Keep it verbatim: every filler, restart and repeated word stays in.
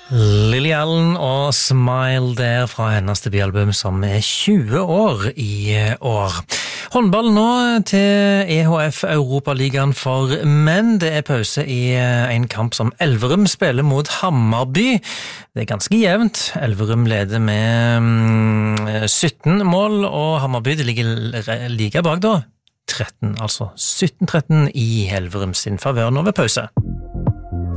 Lily Allen og Smile der fra hennes debutalbum som er tjue år i år. Håndball nå til E H F Europaligaen for menn. Det er pause i en kamp som Elverum spiller mot Hammarby. Det er ganske jevnt. Elverum leder med sytten mål, og Hammarby det ligger like bak da. tretten, altså sytten tretten i Elverum sin favør nå ved pause.